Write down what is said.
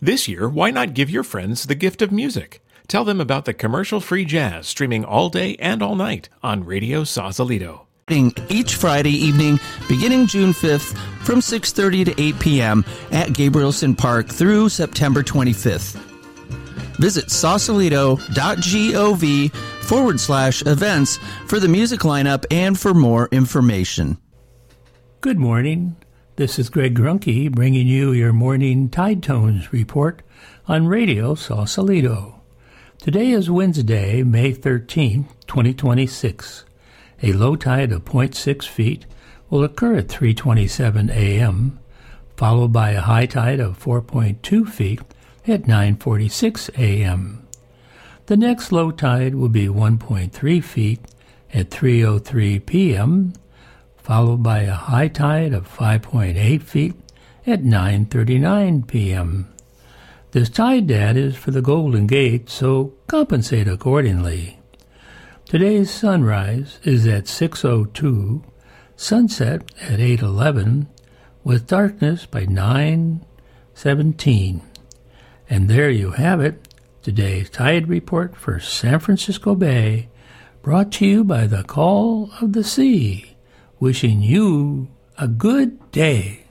This year, why not give your friends the gift of music? Tell them about the commercial-free jazz streaming all day and all night on Radio Sausalito. Each Friday evening, beginning June 5th, from 6:30 to 8 p.m. at Gabrielson Park through September 25th. Visit sausalito.gov/events for the music lineup and for more information. Good morning. This is Greg Grunke bringing you your morning Tide Tones report on Radio Sausalito. Today is Wednesday, May 13, 2026. A low tide of 0.6 feet will occur at 3:27 a.m., followed by a high tide of 4.2 feet at 9:46 a.m. The next low tide will be 1.3 feet at 3:03 p.m., followed by a high tide of 5.8 feet at 9:39 p.m. This tide data is for the Golden Gate, so compensate accordingly. Today's sunrise is at 6:02, sunset at 8:11, with darkness by 9:17. And there you have it, today's tide report for San Francisco Bay, brought to you by the Call of the Sea, wishing you a good day.